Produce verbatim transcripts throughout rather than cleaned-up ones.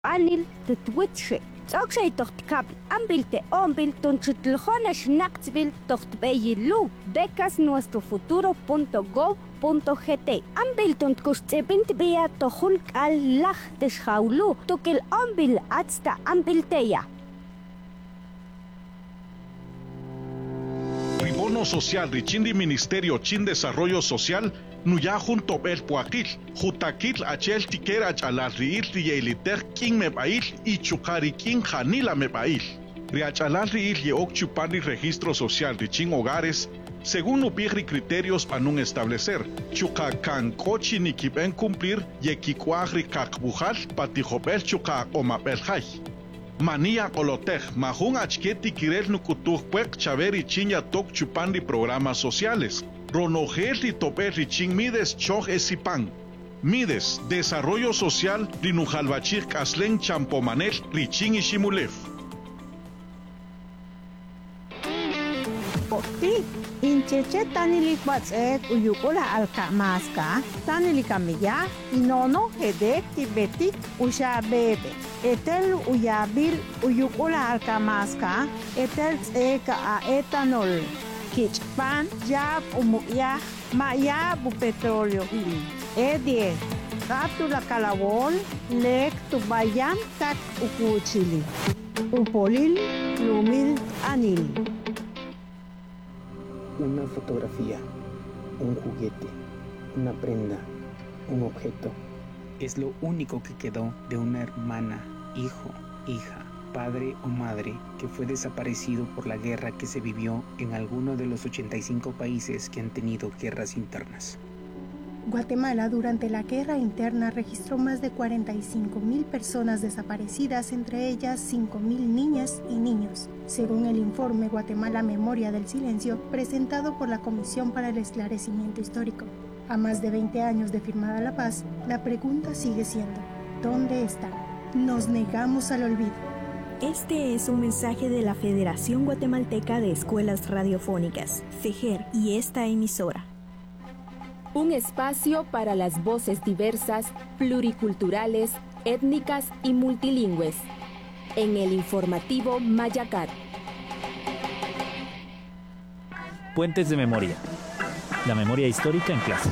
anil tutwitshe. Okshay tohtkap, ambilte ombil tunchutljonas naktzbil tohtbeyilu. Becas nuestro futuro punto gov punto gt. Ambil tuntkushtzepint via tohulk al lach deshaulu. Tukil ombil atsta ambilteya. Bono social de Chindi Ministerio Chin Desarrollo Social nuya junto el puakil, jutakil achel tikera chalarriil rieliter king mebail y chukari king janila mebail. Riachalarriil ye okchupani registro social de Chin hogares, según upigri criterios para no establecer. Chukakan kochi ni kiben cumplir ye kikuagri kakbujal patijobel chuka o mabelhai. Mania Colotej, Mahun Achketi Kirel Nukutuj Puek Chaveri Chinya Tok Chupandi programas sociales. Ronogel y Topel Richin Mides Choj Esipan. Mides, Desarrollo Social, Rinujalbachir Kaslen Champomanel, Richin y Shimulev. Okti, incheche tanilik batzek uyukula alkamaska, tanilik amilla, inono hedek tibetik usha bebe. Etel uyabil uyukula alkamaska, etel eka a etanol. Kichpan yab umuya, maya bu petróleo il. Edie, ratula calabol, lek tubayam tak ukuchili. Upolil, lumil anil. Una fotografía, un juguete, una prenda, un objeto. Es lo único que quedó de una hermana, hijo, hija, padre o madre que fue desaparecido por la guerra que se vivió en alguno de los ochenta y cinco países que han tenido guerras internas. Guatemala durante la guerra interna registró más de cuarenta y cinco mil personas desaparecidas, entre ellas cinco mil niñas y niños, según el informe Guatemala Memoria del Silencio presentado por la Comisión para el Esclarecimiento Histórico. A más de veinte años de firmada la paz, la pregunta sigue siendo, ¿dónde están? Nos negamos al olvido. Este es un mensaje de la Federación Guatemalteca de Escuelas Radiofónicas, FEGER, y esta emisora. Un espacio para las voces diversas, pluriculturales, étnicas y multilingües. En el informativo Mayacat. Puentes de memoria. La memoria histórica en clase.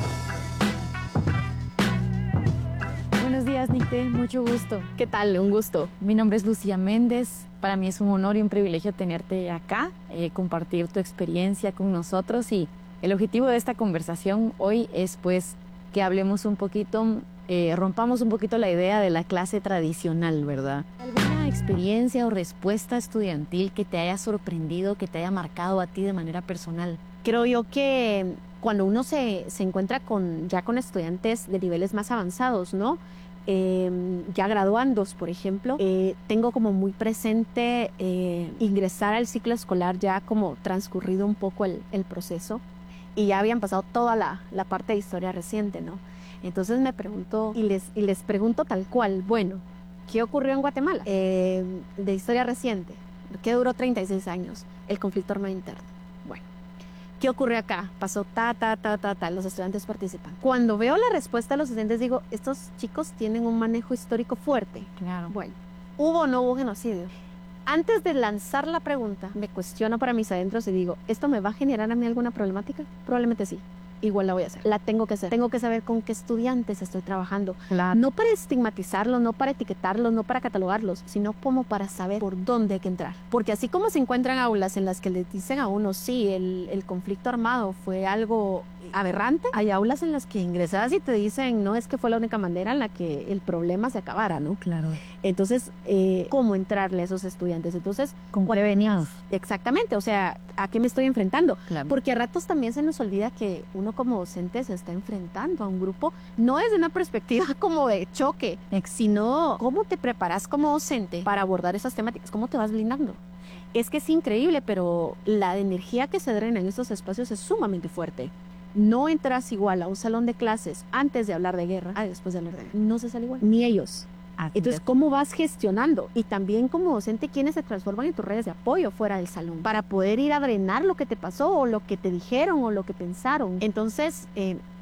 Buenos días, Nicte. Mucho gusto. ¿Qué tal? Un gusto. Mi nombre es Lucía Méndez. Para mí es un honor y un privilegio tenerte acá, eh, compartir tu experiencia con nosotros, y el objetivo de esta conversación hoy es pues que hablemos un poquito, eh, rompamos un poquito la idea de la clase tradicional, ¿verdad? ¿Alguna experiencia o respuesta estudiantil que te haya sorprendido, que te haya marcado a ti de manera personal? Creo yo que cuando uno se, se encuentra con, ya con estudiantes de niveles más avanzados, ¿no? Eh, ya graduandos, por ejemplo, eh, tengo como muy presente eh, ingresar al ciclo escolar ya como transcurrido un poco el, el proceso, y ya habían pasado toda la, la parte de historia reciente, ¿no? Entonces me pregunto, y les, y les pregunto tal cual, bueno, ¿qué ocurrió en Guatemala? Eh, de historia reciente, ¿qué duró treinta y seis años? El conflicto armado interno. Bueno, ¿qué ocurrió acá? Pasó ta, ta, ta, ta, ta, los estudiantes participan. Cuando veo la respuesta de los estudiantes digo, estos chicos tienen un manejo histórico fuerte. Claro. Bueno, ¿hubo o no hubo genocidio? Antes de lanzar la pregunta, me cuestiono para mis adentros y digo, ¿esto me va a generar a mí alguna problemática? Probablemente sí. Igual la voy a hacer. La tengo que hacer. Tengo que saber con qué estudiantes estoy trabajando. Claro. No para estigmatizarlos, no para etiquetarlos, no para catalogarlos, sino como para saber por dónde hay que entrar. Porque así como se encuentran aulas en las que les dicen a uno, sí, el, el conflicto armado fue algo aberrante, hay aulas en las que ingresas y te dicen, no, es que fue la única manera en la que el problema se acabara, ¿no? Claro. Entonces, eh, ¿cómo entrarle a esos estudiantes? Entonces, ¿con qué venías? Exactamente, o sea, ¿a qué me estoy enfrentando? Claro. Porque a ratos también se nos olvida que uno como docente se está enfrentando a un grupo, no desde una perspectiva como de choque, sino cómo te preparas como docente para abordar esas temáticas, cómo te vas blindando. Es que es increíble, pero la energía que se drena en estos espacios es sumamente fuerte. No entras igual a un salón de clases antes de hablar de guerra a después de hablar de guerra. No se sale igual, ni ellos. Así Entonces, es. ¿cómo vas gestionando? Y también como docente, ¿quiénes se transforman en tus redes de apoyo fuera del salón? Para poder ir a drenar lo que te pasó o lo que te dijeron o lo que pensaron. Entonces, eh,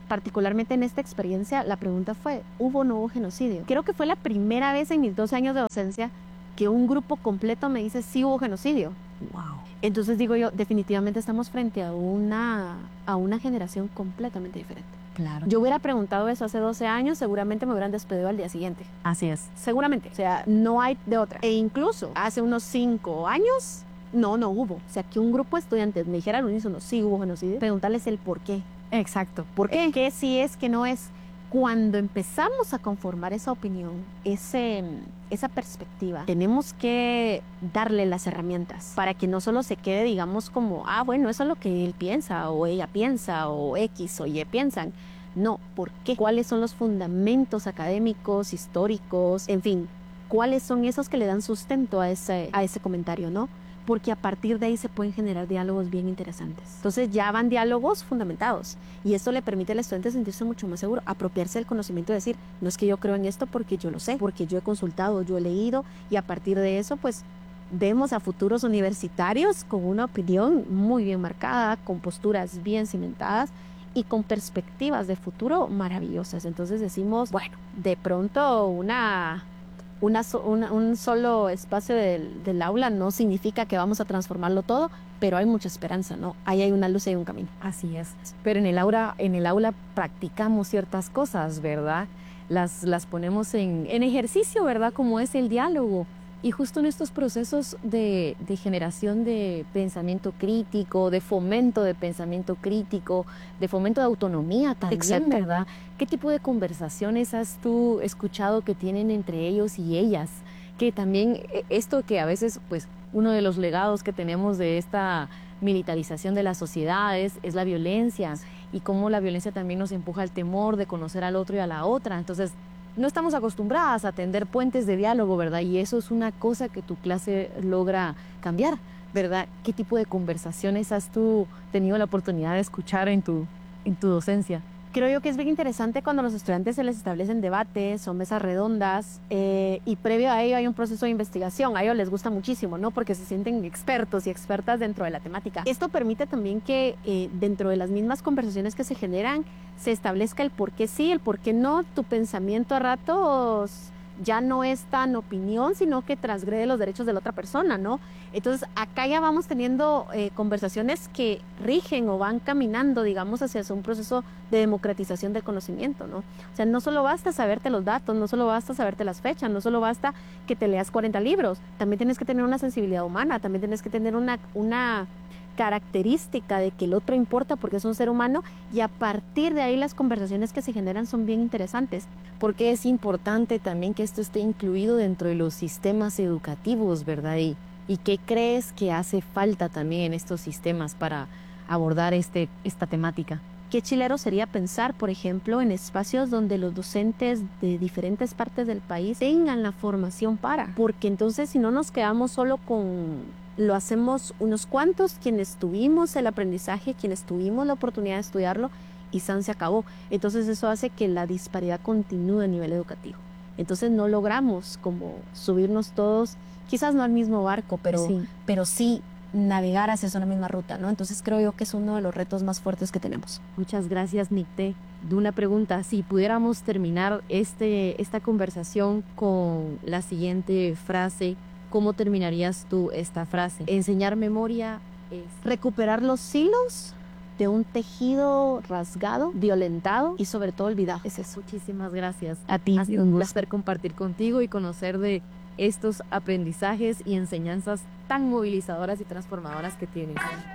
particularmente en esta experiencia, la pregunta fue, ¿hubo o no hubo genocidio? Creo que fue la primera vez en mis doce años de docencia que un grupo completo me dice, sí hubo genocidio. Wow. Entonces digo yo, definitivamente estamos frente a una, a una generación completamente diferente. Claro. Yo hubiera preguntado eso hace doce años, seguramente me hubieran despedido al día siguiente. Así es. Seguramente. O sea, no hay de otra. E incluso hace unos cinco años, no, no hubo. O sea, que un grupo de estudiantes me dijera al unísono, sí hubo genocidio, preguntarles el por qué. Exacto. ¿Por qué? ¿Qué sí es, que no es? Cuando empezamos a conformar esa opinión, ese, esa perspectiva, tenemos que darle las herramientas para que no solo se quede, digamos, como, ah, bueno, eso es lo que él piensa, o ella piensa, o X o Y piensan. No, ¿por qué? ¿Cuáles son los fundamentos académicos, históricos, en fin, cuáles son esos que le dan sustento a ese, a ese comentario, ¿no? Porque a partir de ahí se pueden generar diálogos bien interesantes. Entonces ya van diálogos fundamentados y esto le permite al estudiante sentirse mucho más seguro, apropiarse del conocimiento y decir, no es que yo creo en esto porque yo lo sé, porque yo he consultado, yo he leído, y a partir de eso pues vemos a futuros universitarios con una opinión muy bien marcada, con posturas bien cimentadas y con perspectivas de futuro maravillosas. Entonces decimos, bueno, de pronto una... Una, una, un solo espacio del, del aula no significa que vamos a transformarlo todo, pero hay mucha esperanza, ¿no? Ahí hay una luz y hay un camino. Así es. Pero en el aula, en el aula practicamos ciertas cosas, ¿verdad? Las, las ponemos en, en ejercicio, ¿verdad? Como es el diálogo. Y justo en estos procesos de, de generación de pensamiento crítico, de fomento de pensamiento crítico, de fomento de autonomía también, Exacto. ¿verdad? ¿Qué tipo de conversaciones has tú escuchado que tienen entre ellos y ellas? Que también esto que a veces, pues, uno de los legados que tenemos de esta militarización de las sociedades es la violencia, y cómo la violencia también nos empuja al temor de conocer al otro y a la otra. Entonces, no estamos acostumbradas a tender puentes de diálogo, ¿verdad? Y eso es una cosa que tu clase logra cambiar, ¿verdad? ¿Qué tipo de conversaciones has tú tenido la oportunidad de escuchar en tu, en tu docencia? Creo yo que es bien interesante cuando a los estudiantes se les establecen debates o mesas redondas eh, y previo a ello hay un proceso de investigación. A ellos les gusta muchísimo, ¿no? Porque se sienten expertos y expertas dentro de la temática. Esto permite también que eh, dentro de las mismas conversaciones que se generan se establezca el por qué sí, el por qué no. Tu pensamiento a ratos ya no es tan opinión, sino que transgrede los derechos de la otra persona, ¿no? Entonces, acá ya vamos teniendo eh, conversaciones que rigen o van caminando, digamos, hacia un proceso de democratización del conocimiento, ¿no? O sea, no solo basta saberte los datos, no solo basta saberte las fechas, no solo basta que te leas cuarenta libros, también tienes que tener una sensibilidad humana, también tienes que tener una... una característica de que el otro importa porque es un ser humano, y a partir de ahí las conversaciones que se generan son bien interesantes. Porque es importante también que esto esté incluido dentro de los sistemas educativos, ¿verdad? Y, ¿y qué crees que hace falta también en estos sistemas para abordar este, esta temática? Qué chilero sería pensar, por ejemplo, en espacios donde los docentes de diferentes partes del país tengan la formación para, porque entonces si no nos quedamos solo con... Lo hacemos unos cuantos quienes tuvimos el aprendizaje, quienes tuvimos la oportunidad de estudiarlo, y san se acabó. Entonces eso hace que la disparidad continúe a nivel educativo. Entonces no logramos como subirnos todos, quizás no al mismo barco, pero sí, pero sí navegar hacia esa misma ruta, ¿no? Entonces creo yo que es uno de los retos más fuertes que tenemos. Muchas gracias, Nicté. De una pregunta, si pudiéramos terminar este, esta conversación con la siguiente frase, ¿cómo terminarías tú esta frase? Enseñar memoria es recuperar los hilos de un tejido rasgado, violentado y sobre todo olvidado. Es eso. Muchísimas gracias. A ti. Ha sido un placer compartir contigo y conocer de estos aprendizajes y enseñanzas tan movilizadoras y transformadoras que tienes.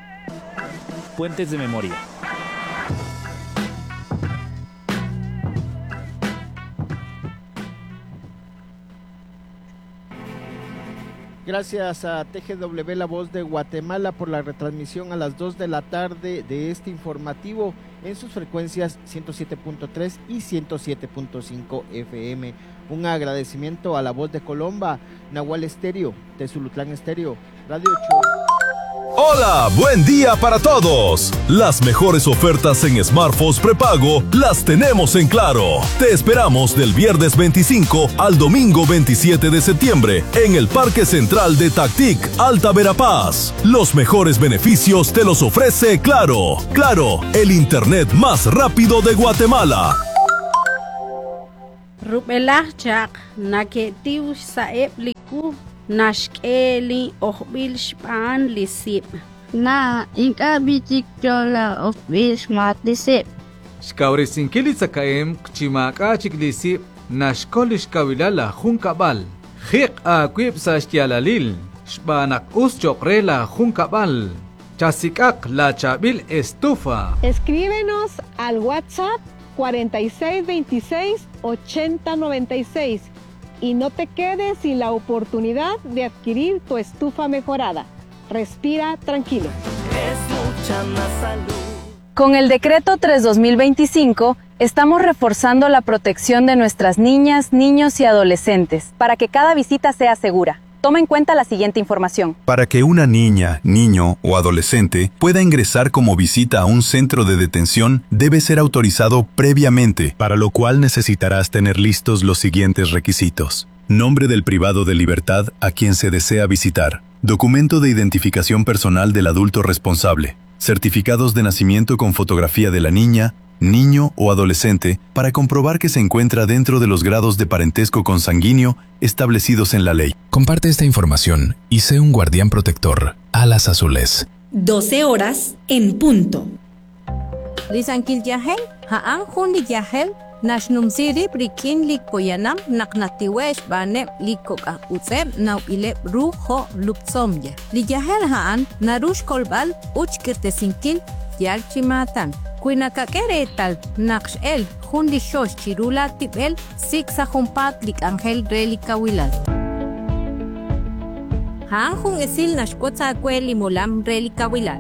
Puentes de memoria. Gracias a T G W La Voz de Guatemala por la retransmisión a las dos de la tarde de este informativo en sus frecuencias ciento siete punto tres y ciento siete punto cinco F M. Un agradecimiento a La Voz de Colomba, Nahual Estéreo, Tezulutlán Estéreo, Radio Cho. Hola, buen día para todos. Las mejores ofertas en smartphones prepago las tenemos en Claro. Te esperamos del viernes veinticinco al domingo veintisiete de septiembre en el Parque Central de Tactic, Alta Verapaz. Los mejores beneficios te los ofrece Claro. Claro, el internet más rápido de Guatemala. Rubelachak naketiu saeb liku nashkeli ohbil shpan lisip. Na inka bitik jola ohbil shmat lisip. Shkaurisinkili sakaem kchimaka chiklisip nashkolish kawilala junkabal. Hik akwip sashtialalil shbanak us chokrela junkabal. Chasikak la chabil estufa. Escríbenos al WhatsApp cuarenta y seis veintiséis ochenta noventa y seis y no te quedes sin la oportunidad de adquirir tu estufa mejorada. Respira tranquilo. Con el decreto tres dos mil veinticinco estamos reforzando la protección de nuestras niñas, niños y adolescentes para que cada visita sea segura. Toma en cuenta la siguiente información. Para que una niña, niño o adolescente pueda ingresar como visita a un centro de detención, debe ser autorizado previamente, para lo cual necesitarás tener listos los siguientes requisitos. Nombre del privado de libertad a quien se desea visitar. Documento de identificación personal del adulto responsable. Certificados de nacimiento con fotografía de la niña, niño o adolescente para comprobar que se encuentra dentro de los grados de parentesco consanguíneo establecidos en la ley. Comparte esta información y sé un guardián protector. Alas Azules. doce horas en punto. Lisankil Yahel, Haan Hundi Yahel, Nashnum Siri, Brikin Likoyanam, Naknatiwesh Bane Likoka Utseb, Nau Ile Ruho Lupsomya. Liyahel Haan, Narush Kolbal, Uchkirtesinkil, Yalchimatan. Cuinacaqueretal, Naxel, Hundi Shosh Chirula Tibel, Sixa Humpatlik Angel Relica Wilal. Hanjun Esil Nashkotza Kweli Molam Relica Wilal.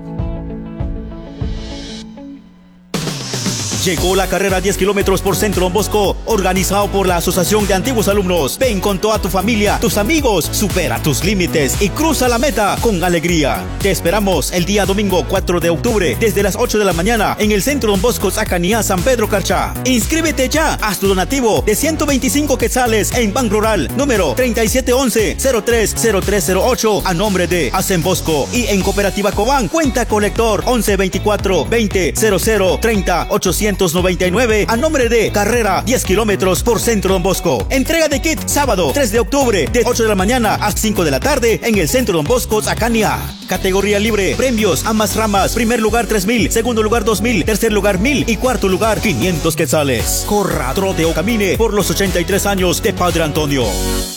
Llegó la carrera diez kilómetros por Centro Don Bosco, organizado por la Asociación de Antiguos Alumnos. Ven con toda tu familia, tus amigos, supera tus límites y cruza la meta con alegría. Te esperamos el día domingo cuatro de octubre, desde las ocho de la mañana, en el Centro Don Bosco, Zacanía, San Pedro Carchá. Inscríbete ya, haz tu donativo de ciento veinticinco quetzales en Ban Rural, número treinta y siete once cero tres cero tres cero ocho, a nombre de Hacen Bosco. Y en Cooperativa Cobán, cuenta colector once veinticuatro veinte cero cero treinta ochocientos noventa y nueve, a nombre de Carrera diez kilómetros por Centro Don Bosco. Entrega de kit sábado tres de octubre de ocho de la mañana a cinco de la tarde en el Centro Don Bosco, Zacanía. Categoría libre, premios, ambas ramas. Primer lugar tres mil, segundo lugar dos mil, tercer lugar mil y cuarto lugar quinientos quetzales. Corra, trote o camine por los ochenta y tres años de Padre Antonio.